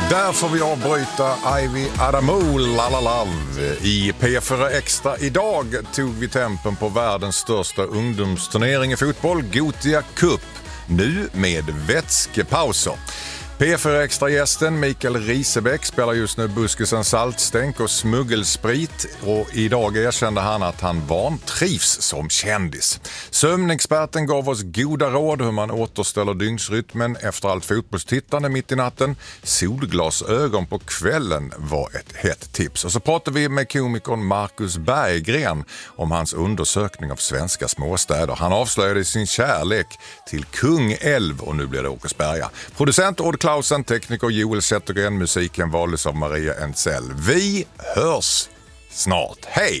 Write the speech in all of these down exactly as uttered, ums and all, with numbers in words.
Där får vi avbryta Ivy Adamo, La La Love. I P fyra Extra idag tog vi tempen på världens största ungdomsturnering i fotboll, Gothia Cup. Nu med vätskepauser. P fyra Extra-gästen Mikael Risebäck spelar just nu buskisen saltstänk och smuggelsprit, och idag erkände han att han vantrivs som kändis. Sömnexperten gav oss goda råd hur man återställer dygnsrytmen efter allt fotbollstittande mitt i natten. Solglasögon på kvällen var ett hett tips. Och så pratade vi med komikern Marcus Berggren om hans undersökning av svenska småstäder. Han avslöjade sin kärlek till Kungälv, och nu blir det Åkersberga. Producent Odd Klausen, tekniker Joel Zettergren, musiken valdes av Maria Entzell. Vi hörs snart. Hej!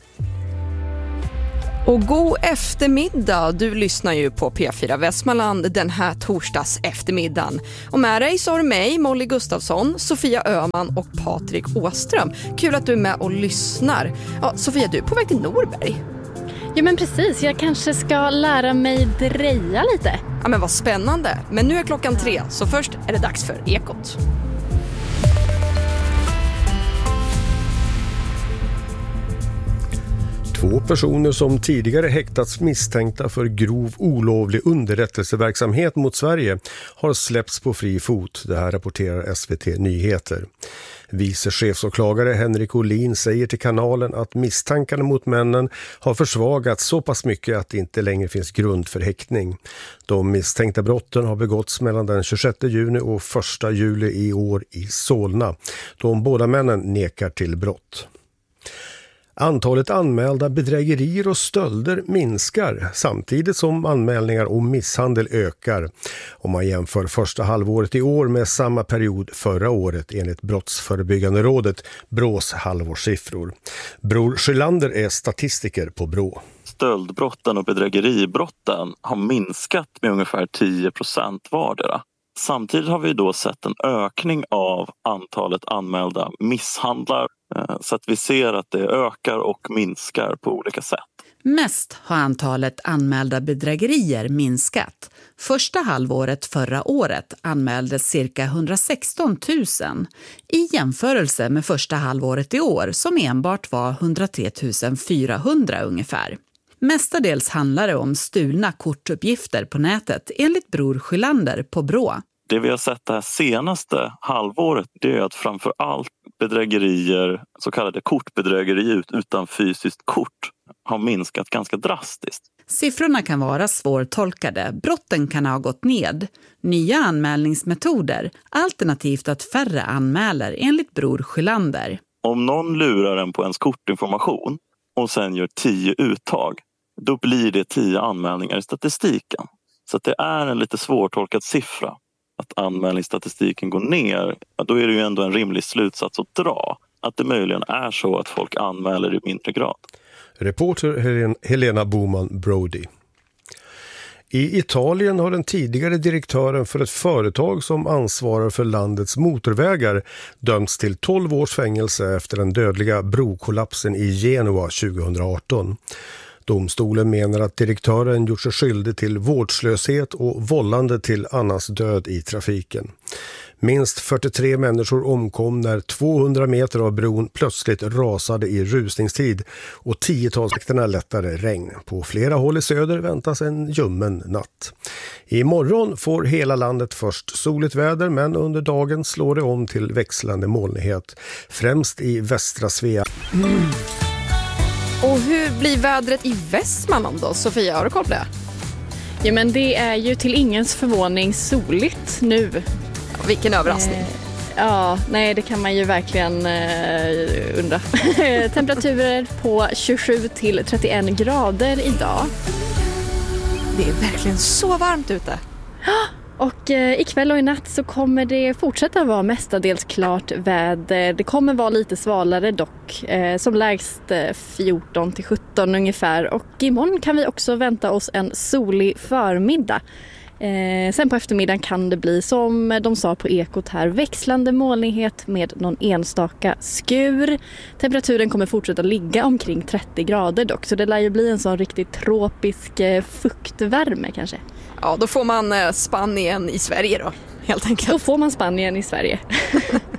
Och god eftermiddag, du lyssnar ju på P fyra Västmanland den här torsdags eftermiddagen. Och med dig så har du mig, Molly Gustafsson, Sofia Öhman och Patrik Åström. Kul att du är med och lyssnar. Ja, Sofia, du är på väg till Norberg. Ja men precis, jag kanske ska lära mig dreja lite. Ja men vad spännande, men nu är klockan tre, så först är det dags för Ekot. Två personer som tidigare häktats misstänkta för grov olovlig underrättelseverksamhet mot Sverige har släppts på fri fot. Det här rapporterar S V T Nyheter. Vice chefsåklagare Henrik Olin säger till kanalen att misstankarna mot männen har försvagats så pass mycket att det inte längre finns grund för häktning. De misstänkta brotten har begåtts mellan den tjugosjätte juni och första juli i år i Solna. De båda männen nekar till brott. Antalet anmälda bedrägerier och stölder minskar samtidigt som anmälningar om misshandel ökar. Om man jämför första halvåret i år med samma period förra året enligt Brottsförebyggande rådet, Brås halvårssiffror. Bror Skylander är statistiker på Brå. Stöldbrotten och bedrägeribrotten har minskat med ungefär tio procent vardera. Samtidigt har vi då sett en ökning av antalet anmälda misshandlar, så att vi ser att det ökar och minskar på olika sätt. Mest har antalet anmälda bedrägerier minskat. Första halvåret förra året anmäldes cirka hundrasexton tusen i jämförelse med första halvåret i år som enbart var hundratre tusen fyrahundra ungefär. Mestadels handlar det om stulna kortuppgifter på nätet enligt Bror Skylander på Brå. Det vi har sett det här senaste halvåret, det är att framför allt bedrägerier, så kallade kortbedrägerier utan fysiskt kort, har minskat ganska drastiskt. Siffrorna kan vara svårtolkade, brotten kan ha gått ned, nya anmälningsmetoder, alternativt att färre anmäler enligt Bror Skylander. Om någon lurar en på ens kortinformation och sen gör tio uttag, då blir det tio anmälningar i statistiken. Så att det är en lite svårtolkad siffra. Att anmälningsstatistiken går ner, då är det ju ändå en rimlig slutsats att dra. Att det möjligen är så att folk anmäler i mindre grad. Reporter Helen, Helena Boman Brody. I Italien har den tidigare direktören för ett företag som ansvarar för landets motorvägar dömts till tolv års fängelse efter den dödliga brokollapsen i Genua tjugohundraarton. Domstolen menar att direktören gjort sig skyldig till vårdslöshet och vållande till annans död i trafiken. Minst fyrtiotre människor omkom när tvåhundra meter av bron plötsligt rasade i rusningstid och tiotals vakterna lättare regn. På flera håll i söder väntas en ljummen natt. Imorgon får hela landet först soligt väder, men under dagen slår det om till växlande molnighet, främst i västra Svea. Mm. Och hur blir vädret i Västmanland då? Sofia, har du koll på det? Ja men det är ju till ingens förvåning soligt nu. Ja, vilken överraskning. Eh, ja, nej det kan man ju verkligen eh, undra. Temperaturer på tjugosju till trettioen grader idag. Det är verkligen så varmt ute. Och eh, ikväll och i natt så kommer det fortsätta vara mestadels klart väder. Det kommer vara lite svalare dock, eh, som lägst eh, fjorton till sjutton ungefär. Och imorgon kan vi också vänta oss en solig förmiddag. Eh, sen på eftermiddagen kan det bli, som de sa på Ekot här, växlande molnighet med någon enstaka skur. Temperaturen kommer fortsätta ligga omkring trettio grader dock, så det lär ju bli en sån riktigt tropisk eh, fuktvärme kanske. Ja, då får man eh, Spanien i Sverige då. helt enkelt. Då får man Spanien i Sverige.